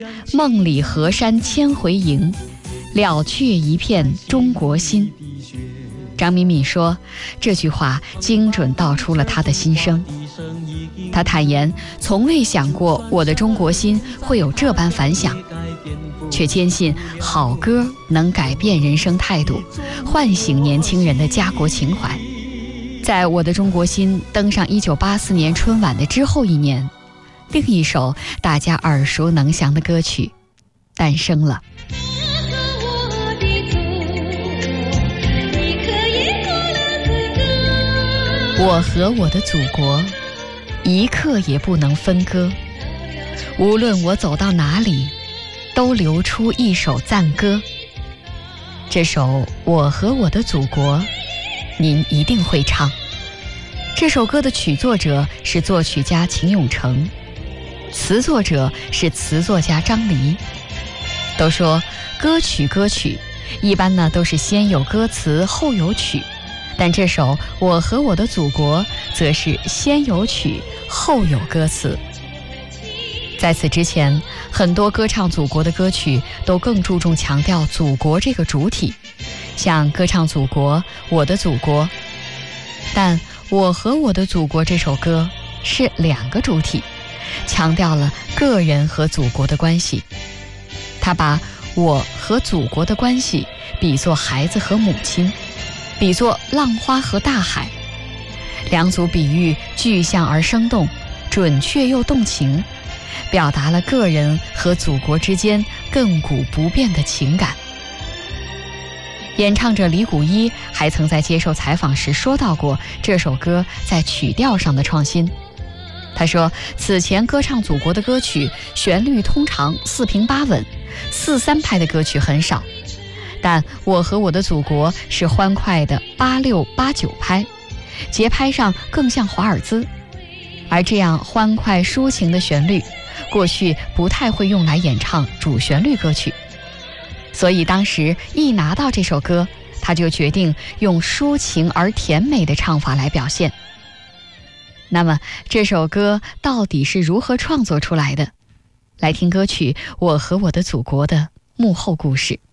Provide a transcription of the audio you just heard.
梦里河山千回迎，了却一片中国心。张敏敏说，这句话精准道出了她的心声。她坦言，从未想过我的中国心会有这般反响，却坚信好歌能改变人生态度，唤醒年轻人的家国情怀。在我的中国心登上1984年春晚的之后一年，另一首大家耳熟能详的歌曲诞生了。我和我的祖国一刻也不能分割，无论我走到哪里，都流出一首赞歌。这首《我和我的祖国》您一定会唱。这首歌的曲作者是作曲家秦永成，词作者是词作家张黎。都说歌曲一般呢都是先有歌词后有曲，但这首《我和我的祖国》则是先有曲后有歌词。在此之前，很多歌唱祖国的歌曲都更注重强调祖国这个主体，像歌唱祖国、我的祖国。但我和我的祖国这首歌是两个主体，强调了个人和祖国的关系。他把我和祖国的关系比作孩子和母亲，比作浪花和大海，两组比喻具象而生动，准确又动情，表达了个人和祖国之间亘古不变的情感。演唱者李谷一还曾在接受采访时说到过这首歌在曲调上的创新。他说，此前歌唱祖国的歌曲旋律通常4平8稳，4/3拍的歌曲很少，但我和我的祖国是欢快的8/6、8/9拍，节拍上更像华尔兹。而这样欢快抒情的旋律，过去不太会用来演唱主旋律歌曲，所以当时一拿到这首歌，他就决定用抒情而甜美的唱法来表现。那么这首歌到底是如何创作出来的？来听歌曲《我和我的祖国》的幕后故事。